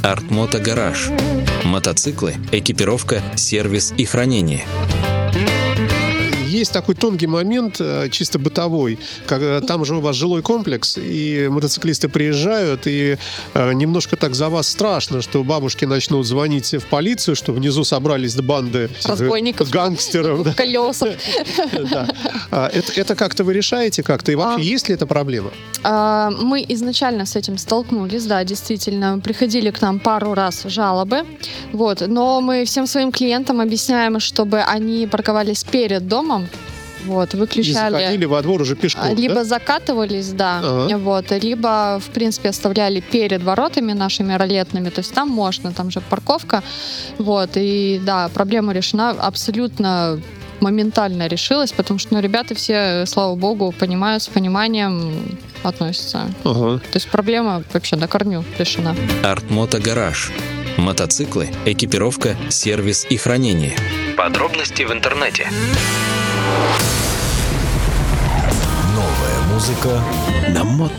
Артмото Гараж. Мотоциклы, экипировка, сервис и хранение. Есть такой тонкий момент, чисто бытовой, там же у вас жилой комплекс, и мотоциклисты приезжают, и немножко так за вас страшно, что бабушки начнут звонить в полицию, что внизу собрались банды разбойников, гангстеров. в колесах. Это как-то вы решаете как-то? И вообще, есть ли эта проблема? Мы изначально с этим столкнулись, да, действительно. Приходили к нам пару раз жалобы, но мы всем своим клиентам объясняем, чтобы они парковались перед домом, выключали. И заходили во двор уже пешком, либо да? закатывались, да, либо, в принципе, оставляли перед воротами нашими ролетными, то есть там можно, там же парковка, и, да, проблема решена абсолютно моментально решилась, потому что, ребята все, слава богу, понимают, с пониманием относятся. То есть проблема вообще на корню решена. Артмото Гараж. Мотоциклы, экипировка, сервис и хранение. Подробности в интернете. Новая музыка на Moto